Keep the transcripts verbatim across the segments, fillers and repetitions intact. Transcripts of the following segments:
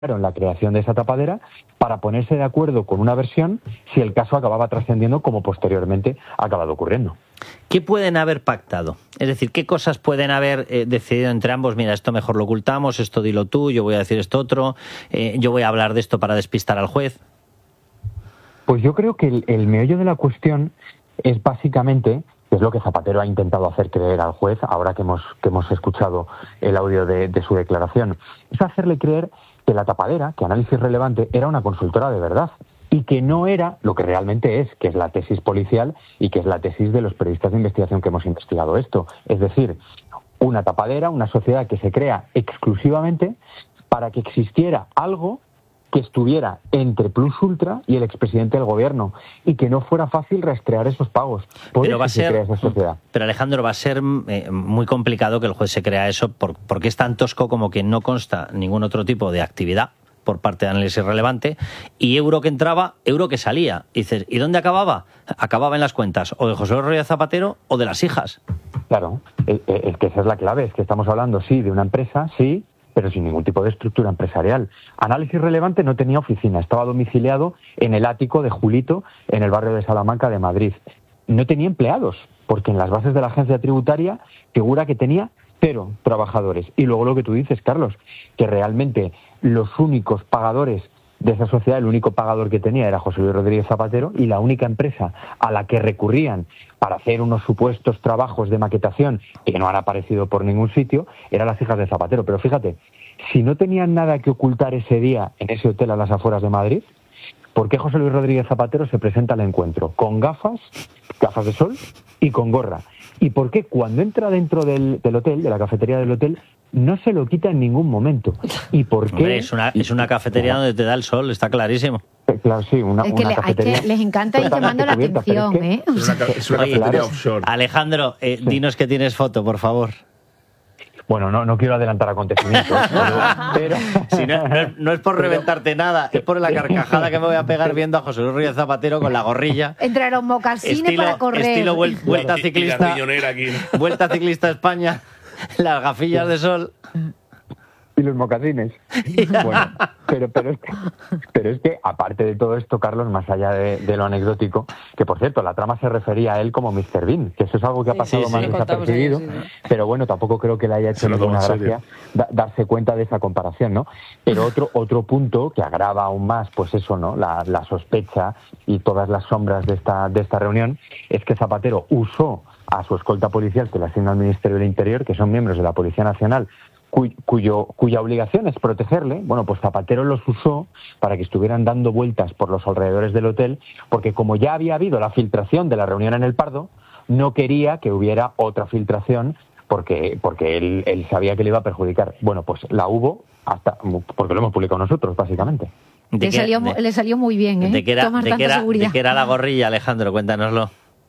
en la creación de esa tapadera para ponerse de acuerdo con una versión si el caso acababa trascendiendo como posteriormente ha acabado ocurriendo. ¿Qué pueden haber pactado? Es decir, ¿qué cosas pueden haber eh, decidido entre ambos? Mira, esto mejor lo ocultamos, esto dilo tú, yo voy a decir esto otro, eh, yo voy a hablar de esto para despistar al juez. Pues yo creo que el, el meollo de la cuestión es básicamente, que es lo que Zapatero ha intentado hacer creer al juez, ahora que hemos, que hemos escuchado el audio de, de su declaración, es hacerle creer que la tapadera, que Análisis Relevante, era una consultora de verdad y que no era lo que realmente es, que es la tesis policial y que es la tesis de los periodistas de investigación que hemos investigado esto. Es decir, una tapadera, una sociedad que se crea exclusivamente para que existiera algo que estuviera entre Plus Ultra y el expresidente del gobierno y que no fuera fácil rastrear esos pagos. Por pero eso va a se ser, crea esa sociedad. Pero Alejandro, va a ser eh, muy complicado que el juez se crea eso por, porque es tan tosco como que no consta ningún otro tipo de actividad por parte de Análisis Relevante, y euro que entraba, euro que salía. Y dices, ¿y dónde acababa? Acababa en las cuentas o de José Luis Rodríguez Zapatero o de las hijas. Claro, es, es que esa es la clave, es que estamos hablando, sí, de una empresa, sí, pero sin ningún tipo de estructura empresarial. Análisis Relevante no tenía oficina, estaba domiciliado en el ático de Julito, en el barrio de Salamanca de Madrid. No tenía empleados, porque en las bases de la agencia tributaria figura que tenía cero trabajadores. Y luego lo que tú dices, Carlos, que realmente los únicos pagadores de esa sociedad, el único pagador que tenía era José Luis Rodríguez Zapatero, y la única empresa a la que recurrían para hacer unos supuestos trabajos de maquetación que no han aparecido por ningún sitio, eran las hijas de Zapatero. Pero fíjate, si no tenían nada que ocultar ese día en ese hotel a las afueras de Madrid, ¿por qué José Luis Rodríguez Zapatero se presenta al encuentro con gafas, gafas de sol y con gorra? ¿Y por qué cuando entra dentro del, del hotel, de la cafetería del hotel, no se lo quita en ningún momento? ¿Y por qué? Hombre, es una, es una cafetería donde te da el sol, está clarísimo. Claro, sí, una, es que, una le, cafetería. Hay que les encanta ir llamando la atención, es que, ¿eh? Es una, es una Oye, cafetería claro. offshore. Alejandro, eh, sí. dinos que tienes foto, por favor. Bueno, no, no quiero adelantar acontecimientos, pero... Si no, no, es, no es por pero, reventarte nada, es por la carcajada que me voy a pegar viendo a José Luis Rodríguez Zapatero con la gorrilla. Entre los mocasines estilo, para correr. Estilo vuel, vuelta y, ciclista. Y aquí, ¿no? Vuelta ciclista a España, las gafillas de sol. Y los mocasines. Bueno, pero, pero, es que, pero es que, aparte de todo esto, Carlos, más allá de, de lo anecdótico, que por cierto, la trama se refería a él como míster Bean, que eso es algo que ha pasado sí, sí, más sí, desapercibido, sí, sí. Pero bueno, tampoco creo que le haya hecho ninguna gracia da, darse cuenta de esa comparación, ¿no? Pero otro otro punto que agrava aún más, pues eso, ¿no? La, la sospecha y todas las sombras de esta, de esta reunión, es que Zapatero usó a su escolta policial que le asigna al Ministerio del Interior, que son miembros de la Policía Nacional, Cuyo, cuya obligación es protegerle. Bueno, pues Zapatero los usó para que estuvieran dando vueltas por los alrededores del hotel, porque como ya había habido la filtración de la reunión en el Pardo, no quería que hubiera otra filtración porque, porque él, él sabía que le iba a perjudicar. Bueno, pues la hubo, hasta porque lo hemos publicado nosotros, básicamente. Le salió, de, le salió muy bien, ¿eh? ¿De qué era, de que era, de que era la gorrilla, Alejandro? Cuéntanoslo.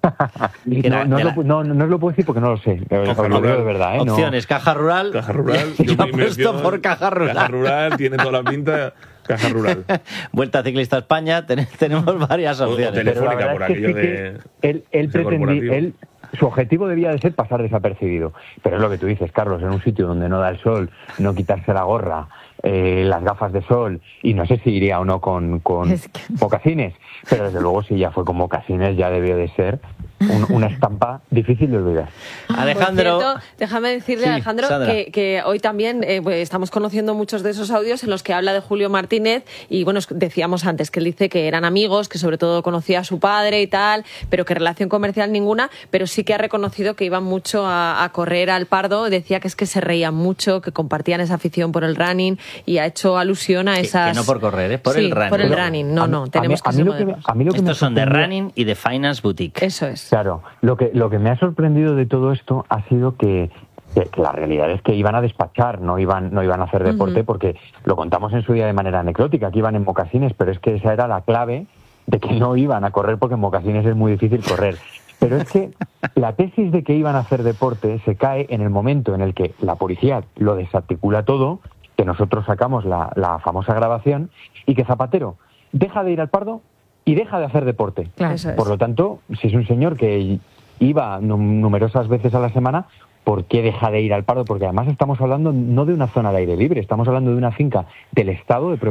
No, no, la... no, no, no os lo puedo decir porque no lo sé. Caja lo digo de verdad, ¿eh? Opciones, no. Caja Rural. Caja Rural. Yo me apuesto por Caja Rural. Caja Rural tiene toda la pinta. Caja Rural. Vuelta Ciclista a España, ten, tenemos varias opciones. O telefónica por aquello de. Él, él pretendía. Él, su objetivo debía de ser pasar desapercibido. Pero es lo que tú dices, Carlos, en un sitio donde no da el sol, no quitarse la gorra, eh, las gafas de sol, y no sé si iría o no con, con es que... mocasines, pero desde luego si ya fue con mocasines ya debió de ser un, una estampa difícil de olvidar. Alejandro, cierto, déjame decirle, sí, Alejandro, que, que hoy también eh, pues, estamos conociendo muchos de esos audios en los que habla de Julio Martínez y bueno, decíamos antes que él dice que eran amigos, que sobre todo conocía a su padre y tal, pero que relación comercial ninguna, pero sí que ha reconocido que iban mucho a, a correr al Pardo, decía que es que se reían mucho, que compartían esa afición por el running y ha hecho alusión a esas... Que, que no por correr, ¿eh? Por sí, el running. por el running, no, no, tenemos que ser modernos. Estos son de running y de Finance Boutique. Eso es. Claro, lo que, lo que me ha sorprendido de todo esto ha sido que, que, que la realidad es que iban a despachar, no iban, no iban a hacer deporte, uh-huh. porque lo contamos en su día de manera anecdótica, que iban en mocasines, pero es que esa era la clave de que no iban a correr porque en mocasines es muy difícil correr. Pero es que la tesis de que iban a hacer deporte se cae en el momento en el que la policía lo desarticula todo, que nosotros sacamos la, la famosa grabación, y que Zapatero deja de ir al Pardo y deja de hacer deporte. Claro, eso es. Por lo tanto, si es un señor que iba numerosas veces a la semana, por qué deja de ir al Pardo, porque además estamos hablando no de una zona de aire libre, estamos hablando de una finca del Estado, de